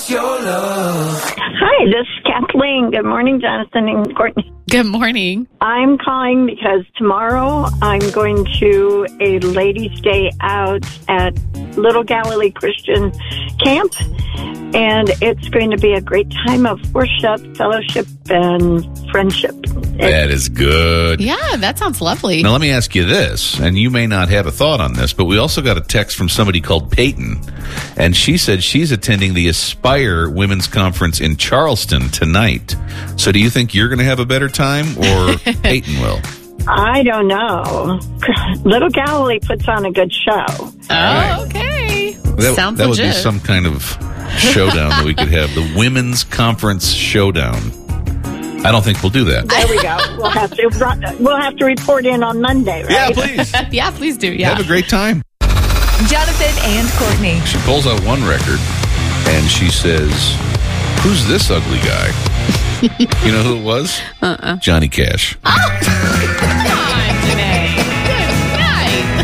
what's your love? Hi, this is Kathleen. Good morning, Jonathan and Courtney. Good morning. I'm calling because tomorrow I'm going to a ladies' day out at Little Galilee Christian Camp, and it's going to be a great time of worship, fellowship, and friendship. That is good. Yeah, that sounds lovely. Now, let me ask you this, and you may not have a thought on this, but we also got a text from somebody called Peyton, and she said she's attending the Aspire Women's Conference in Charleston tonight. So do you think you're going to have a better time, or Peyton will? I don't know. Little Galilee puts on a good show. Oh, okay. Sounds that would legit. be some kind of showdown that we could have, the Women's Conference Showdown. I don't think we'll do that. There we go. We'll have to report in on Monday, right? Yeah, please. Yeah, please do. Yeah. Have a great time. Jonathan and Courtney. She pulls out one record, and she says, "Who's this ugly guy?" You know who it was? Johnny Cash. Come on, Janae. Good night.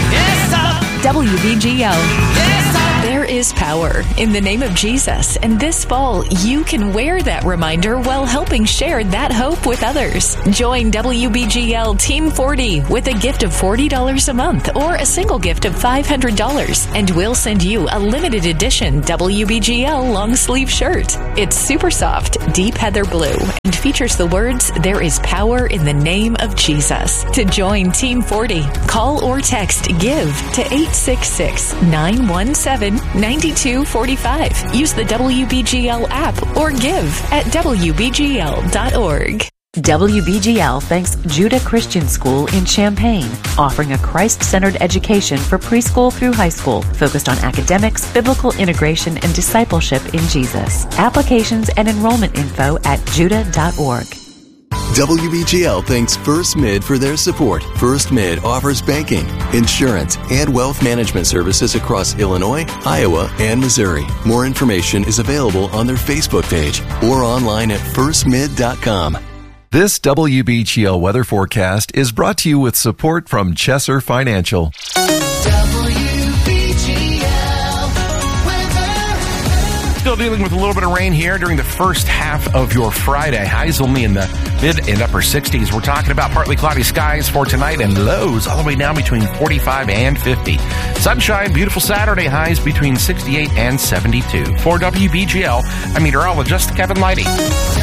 WBGL. There is power in the name of Jesus, and this fall you can wear that reminder while helping share that hope with others. Join WBGL Team 40 with a gift of $40 a month or a single gift of $500, and we'll send you a limited edition WBGL long sleeve shirt. It's super soft, deep heather blue, and features the words, "There is power in the name of Jesus." To join Team 40, call or text GIVE to 866-917-9245. Use the WBGL app or give at WBGL.org. WBGL thanks Judah Christian School in Champaign, offering a Christ-centered education for preschool through high school, focused on academics, biblical integration, and discipleship in Jesus. Applications and enrollment info at judah.org. WBGL thanks First Mid for their support. First Mid offers banking, insurance, and wealth management services across Illinois, Iowa, and Missouri. More information is available on their Facebook page or online at firstmid.com. This WBGL weather forecast is brought to you with support from Chesser Financial. Still dealing with a little bit of rain here during the first half of your Friday. Highs only in the mid and upper 60s. We're talking about partly cloudy skies for tonight and lows all the way down between 45 and 50. Sunshine, beautiful Saturday, highs between 68 and 72. For WBGL, I'm meteorologist Kevin Leidy.